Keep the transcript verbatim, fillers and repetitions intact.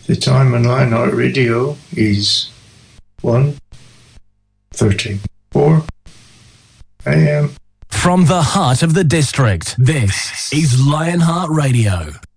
The time on Lionheart Radio is one thirty-four a m. From the heart of the district, this is Lionheart Radio.